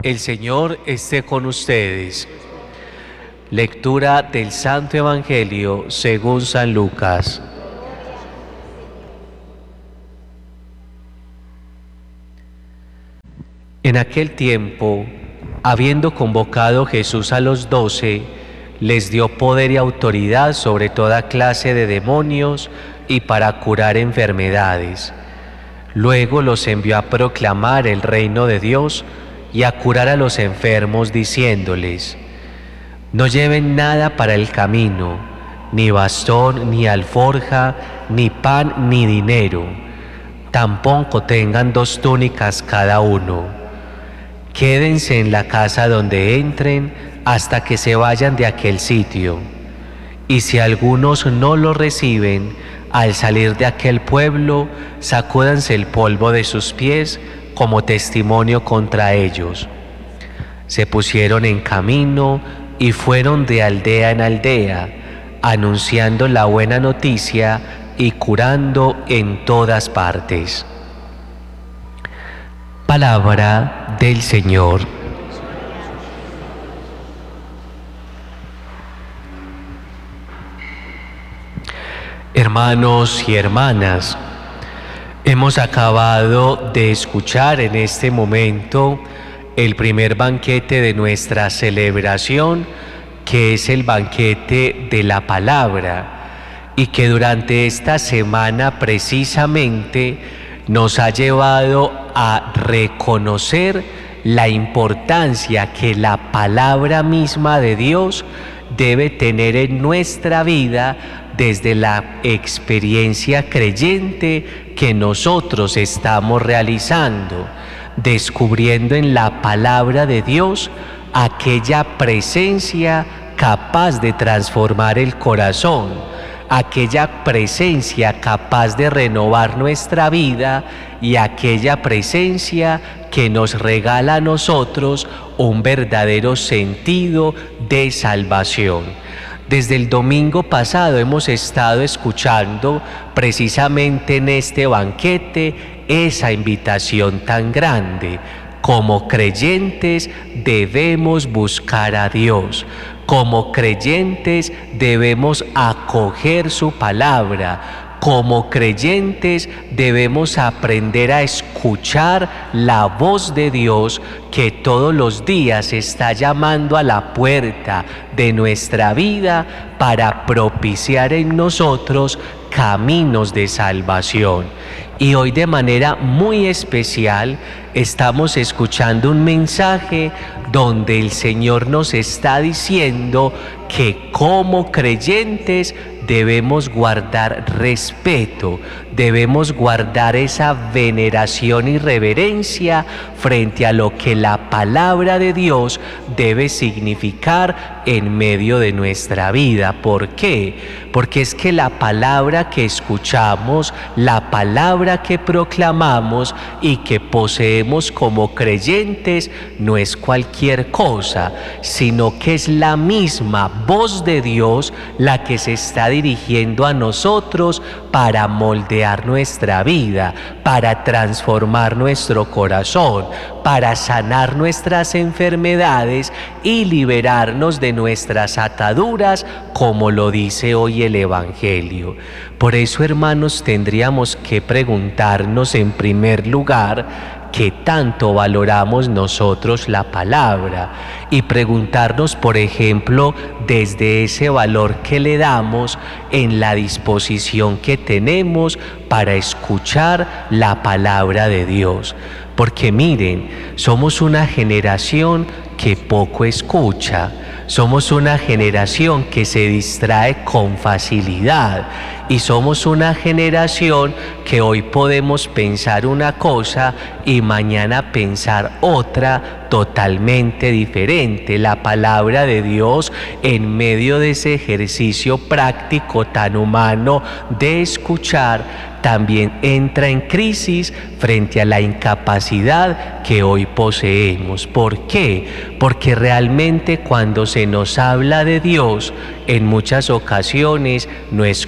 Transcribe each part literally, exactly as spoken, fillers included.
El Señor esté con ustedes. Lectura del Santo Evangelio según San Lucas. En aquel tiempo, habiendo convocado Jesús a los doce, les dio poder y autoridad sobre toda clase de demonios y para curar enfermedades. Luego los envió a proclamar el reino de Dios y a curar a los enfermos, diciéndoles: no lleven nada para el camino, ni bastón, ni alforja, ni pan, ni dinero. Tampoco tengan dos túnicas cada uno. Quédense en la casa donde entren hasta que se vayan de aquel sitio. Y si algunos no lo reciben, al salir de aquel pueblo, sacúdanse el polvo de sus pies como testimonio contra ellos. Se pusieron en camino y fueron de aldea en aldea, anunciando la buena noticia y curando en todas partes. Palabra del Señor. Hermanos y hermanas, hemos acabado de escuchar en este momento el primer banquete de nuestra celebración, que es el banquete de la palabra, y que durante esta semana precisamente nos ha llevado a reconocer la importancia que la palabra misma de Dios debe tener en nuestra vida desde la experiencia creyente que nosotros estamos realizando, descubriendo en la palabra de Dios aquella presencia capaz de transformar el corazón, aquella presencia capaz de renovar nuestra vida y aquella presencia que nos regala a nosotros un verdadero sentido de salvación. Desde el domingo pasado hemos estado escuchando precisamente en este banquete esa invitación tan grande. Como creyentes debemos buscar a Dios. Como creyentes debemos acoger su palabra. Como creyentes debemos aprender a escuchar la voz de Dios que todos los días está llamando a la puerta de nuestra vida para propiciar en nosotros caminos de salvación. Y hoy de manera muy especial estamos escuchando un mensaje donde el Señor nos está diciendo que como creyentes debemos guardar respeto, debemos guardar esa veneración y reverencia frente a lo que la palabra de Dios debe significar en medio de nuestra vida. ¿Por qué? Porque es que la palabra que escuchamos, la palabra que proclamamos y que poseemos como creyentes no es cualquier cosa, sino que es la misma voz de Dios la que se está dirigiendo a nosotros para moldear nuestra vida, para transformar nuestro corazón, para sanar nuestras enfermedades y liberarnos de nuestras ataduras, como lo dice hoy el Evangelio. Por eso, hermanos, tendríamos que preguntarnos en primer lugar qué tanto valoramos nosotros la palabra y preguntarnos, por ejemplo, desde ese valor que le damos en la disposición que tenemos para escuchar la palabra de Dios. Porque miren, somos una generación que poco escucha, somos una generación que se distrae con facilidad y somos una generación que hoy podemos pensar una cosa y mañana pensar otra totalmente diferente. La palabra de Dios, en medio de ese ejercicio práctico tan humano de escuchar, también entra en crisis frente a la incapacidad que hoy poseemos. ¿Por qué? Porque realmente cuando se nos habla de Dios, en muchas ocasiones no escuchamos.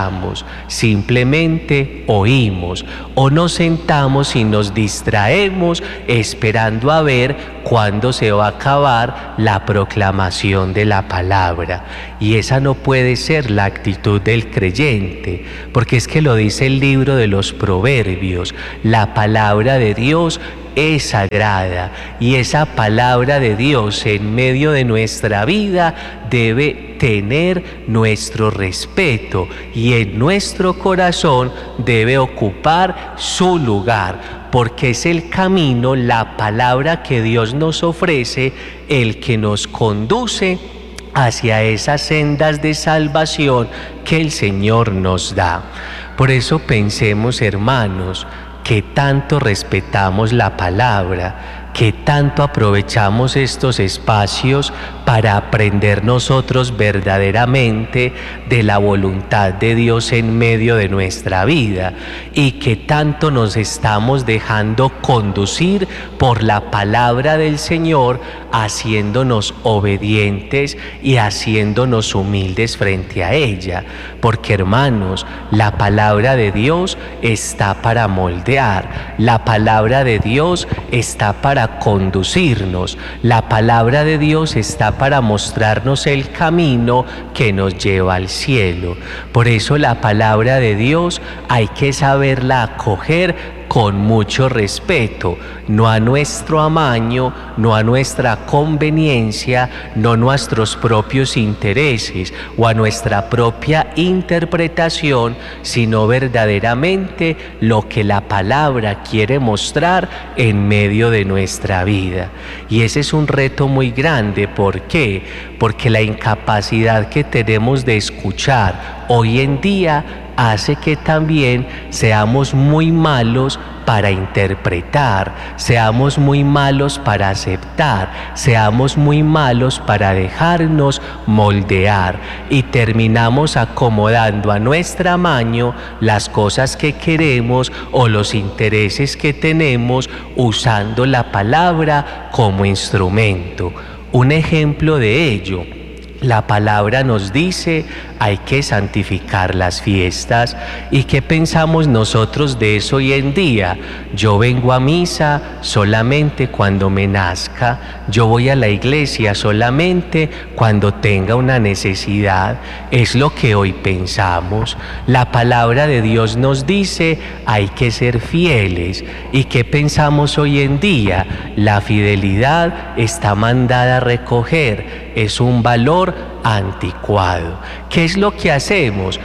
escuchamos, simplemente oímos o nos sentamos y nos distraemos esperando a ver cuándo se va a acabar la proclamación de la palabra. Y esa no puede ser la actitud del creyente, porque es que lo dice el libro de los Proverbios, la palabra de Dios es sagrada y esa palabra de Dios en medio de nuestra vida debe tener nuestro respeto y en nuestro corazón debe ocupar su lugar, porque es el camino, la palabra que Dios nos ofrece, el que nos conduce hacia esas sendas de salvación que el Señor nos da. Por eso pensemos, hermanos, que tanto respetamos la palabra, que tanto aprovechamos estos espacios para aprender nosotros verdaderamente de la voluntad de Dios en medio de nuestra vida y que tanto nos estamos dejando conducir por la palabra del Señor, haciéndonos obedientes y haciéndonos humildes frente a ella. Porque, hermanos, la palabra de Dios está para moldear, la palabra de Dios está para conducirnos, la palabra de Dios está para mostrarnos el camino que nos lleva al cielo. Por eso la palabra de Dios hay que saberla acoger con mucho respeto, no a nuestro amaño, no a nuestra conveniencia, no a nuestros propios intereses o a nuestra propia interpretación, sino verdaderamente lo que la palabra quiere mostrar en medio de nuestra vida. Y ese es un reto muy grande. ¿Por qué? Porque la incapacidad que tenemos de escuchar hoy en día hace que también seamos muy malos para interpretar, seamos muy malos para aceptar, seamos muy malos para dejarnos moldear y terminamos acomodando a nuestro amaño las cosas que queremos o los intereses que tenemos usando la palabra como instrumento. Un ejemplo de ello: la palabra nos dice, hay que santificar las fiestas. ¿Y qué pensamos nosotros de eso hoy en día? Yo vengo a misa solamente cuando me nazca, yo voy a la iglesia solamente cuando tenga una necesidad. Es lo que hoy pensamos. La palabra de Dios nos dice, hay que ser fieles. ¿Y qué pensamos hoy en día? La fidelidad está mandada a recoger, es un valor anticuado. ¿Qué es lo que hacemos?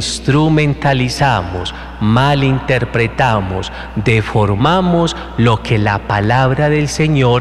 Instrumentalizamos, malinterpretamos, deformamos lo que la palabra del Señor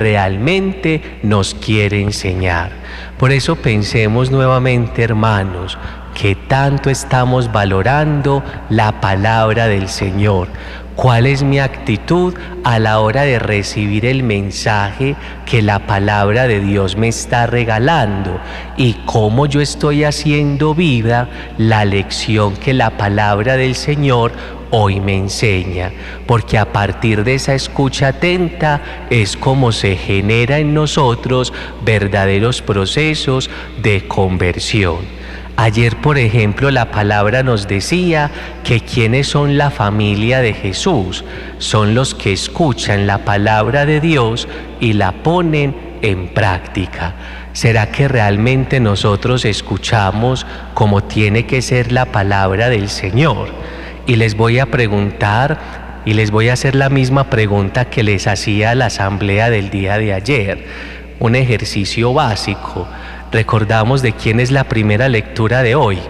realmente nos quiere enseñar. Por eso pensemos nuevamente, hermanos, que tanto estamos valorando la palabra del Señor. ¿Cuál es mi actitud a la hora de recibir el mensaje que la palabra de Dios me está regalando? ¿Y cómo yo estoy haciendo viva la lección que la palabra del Señor hoy me enseña? Porque a partir de esa escucha atenta es como se genera en nosotros verdaderos procesos de conversión. Ayer, por ejemplo, la palabra nos decía que quienes son la familia de Jesús son los que escuchan la palabra de Dios y la ponen en práctica. ¿Será que realmente nosotros escuchamos como tiene que ser la palabra del Señor? Y les voy a preguntar y les voy a hacer la misma pregunta que les hacía a la asamblea del día de ayer. Un ejercicio básico. Recordamos de quién es la primera lectura de hoy.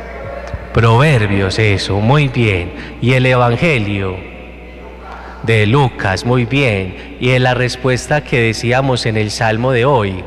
Proverbios, eso, muy bien. Y el Evangelio de Lucas, muy bien. Y en la respuesta que decíamos en el Salmo de hoy: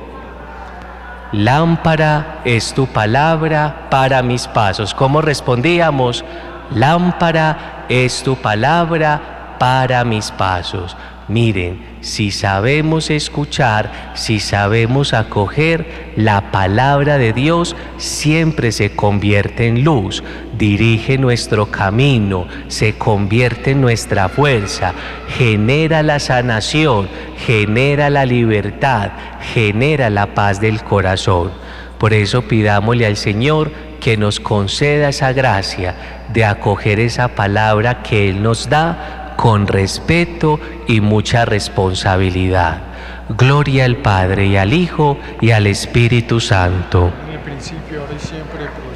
lámpara es tu palabra para mis pasos. ¿Cómo respondíamos? Lámpara es tu palabra para mis pasos. Miren, si sabemos escuchar, si sabemos acoger, la palabra de Dios siempre se convierte en luz, dirige nuestro camino, se convierte en nuestra fuerza, genera la sanación, genera la libertad, genera la paz del corazón. Por eso pidámosle al Señor que nos conceda esa gracia de acoger esa palabra que Él nos da con respeto y mucha responsabilidad. Gloria al Padre y al Hijo y al Espíritu Santo. En el principio, ahora y siempre, por